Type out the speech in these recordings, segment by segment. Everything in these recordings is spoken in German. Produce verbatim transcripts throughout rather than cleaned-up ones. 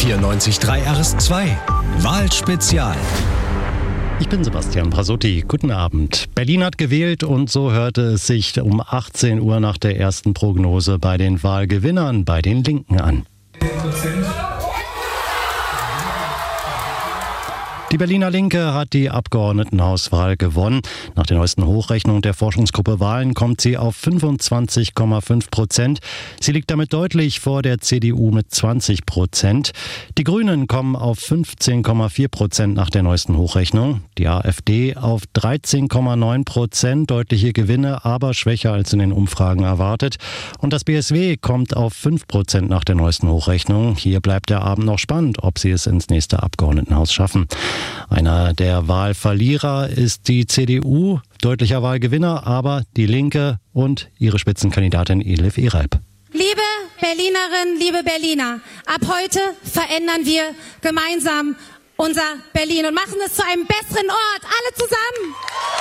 vierundneunzig Komma drei R S zwei. Wahlspezial. Ich bin Sebastian Prasotti. Guten Abend. Berlin hat gewählt und so hörte es sich um achtzehn Uhr nach der ersten Prognose bei den Wahlgewinnern, bei den Linken an. Die Berliner Linke hat die Abgeordnetenhauswahl gewonnen. Nach der neuesten Hochrechnung der Forschungsgruppe Wahlen kommt sie auf fünfundzwanzig Komma fünf Prozent. Sie liegt damit deutlich vor der C D U mit zwanzig Prozent. Die Grünen kommen auf fünfzehn Komma vier Prozent nach der neuesten Hochrechnung. Die AfD auf dreizehn Komma neun Prozent, deutliche Gewinne, aber schwächer als in den Umfragen erwartet. Und das B S W kommt auf fünf Prozent nach der neuesten Hochrechnung. Hier bleibt der Abend noch spannend, ob sie es ins nächste Abgeordnetenhaus schaffen. Einer der Wahlverlierer ist die C D U, deutlicher Wahlgewinner, aber die Linke und ihre Spitzenkandidatin Elif Eralp. Liebe Berlinerinnen, liebe Berliner, ab heute verändern wir gemeinsam unser Berlin und machen es zu einem besseren Ort, alle zusammen.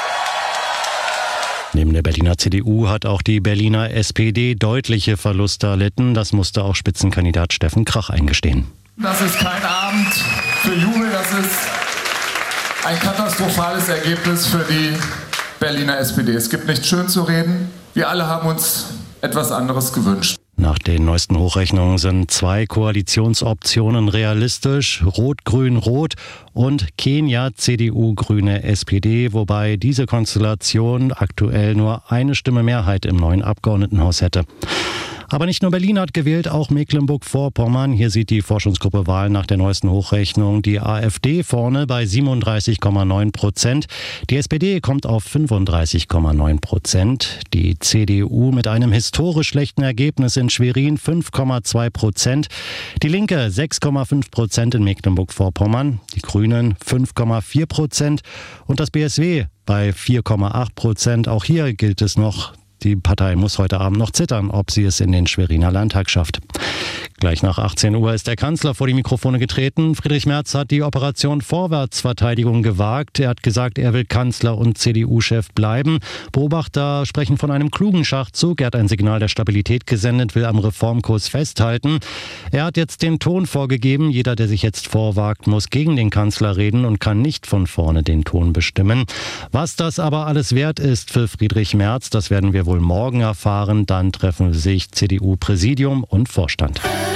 Neben der Berliner C D U hat auch die Berliner S P D deutliche Verluste erlitten. Das musste auch Spitzenkandidat Steffen Krach eingestehen. Das ist kein Abend für Jubel, das ist ein katastrophales Ergebnis für die Berliner S P D. Es gibt nichts schön zu reden. Wir alle haben uns etwas anderes gewünscht. Nach den neuesten Hochrechnungen sind zwei Koalitionsoptionen realistisch: Rot-Grün-Rot und Kenia, C D U, Grüne, S P D, wobei diese Konstellation aktuell nur eine Stimme Mehrheit im neuen Abgeordnetenhaus hätte. Aber nicht nur Berlin hat gewählt, auch Mecklenburg-Vorpommern. Hier sieht die Forschungsgruppe Wahlen nach der neuesten Hochrechnung die AfD vorne bei siebenunddreißig Komma neun Prozent. Die S P D kommt auf fünfunddreißig Komma neun Prozent. Die C D U mit einem historisch schlechten Ergebnis in Schwerin fünf Komma zwei Prozent. Die Linke sechs Komma fünf Prozent in Mecklenburg-Vorpommern. Die Grünen fünf Komma vier Prozent. Und das B S W bei vier Komma acht Prozent. Auch hier gilt es noch, die Partei muss heute Abend noch zittern, ob sie es in den Schweriner Landtag schafft. Gleich nach achtzehn Uhr ist der Kanzler vor die Mikrofone getreten. Friedrich Merz hat die Operation Vorwärtsverteidigung gewagt. Er hat gesagt, er will Kanzler und C D U-Chef bleiben. Beobachter sprechen von einem klugen Schachzug. Er hat ein Signal der Stabilität gesendet, will am Reformkurs festhalten. Er hat jetzt den Ton vorgegeben. Jeder, der sich jetzt vorwagt, muss gegen den Kanzler reden und kann nicht von vorne den Ton bestimmen. Was das aber alles wert ist für Friedrich Merz, das werden wir wohl morgen erfahren. Dann treffen sich C D U-Präsidium und Vorstand.